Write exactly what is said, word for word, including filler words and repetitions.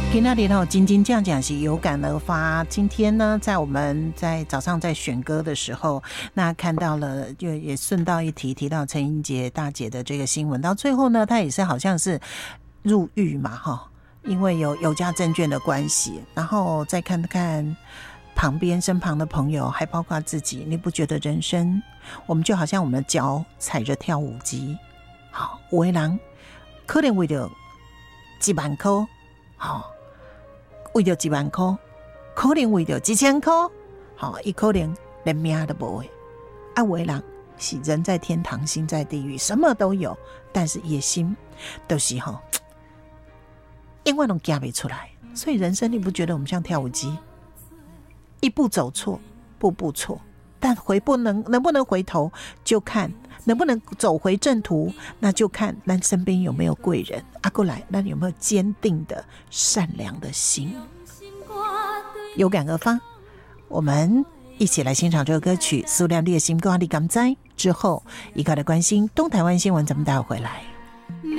今天里头金金这样讲是有感而发。今天呢，在我们在早上在选歌的时候，那看到了，就也顺道一提，提到陈英杰大姐的这个新闻。到最后呢，她也是好像是入狱嘛，哈，因为有有价证券的关系。然后再看看旁边身旁的朋友，还包括自己，你不觉得人生，我们就好像我们的脚踩着跳舞机，好，有的人可能为了几万块，好。为了几万块，可能为了几千块，好，他可能连命都没有。啊，有的人是人在天堂，心在地狱，什么都有，但是野心都是吼，永远都夹不出来。所以人生，你不觉得我们像跳舞机，一步走错，步步错，但回不能能不能回头，就看能不能走回正途，那就看咱身边有没有贵人啊，过来，那有没有坚定的善良的心。有感而发，我们一起来欣赏这个歌曲《塑料你的心歌你敢知》之后，一块的关心东台湾新闻怎么带回来。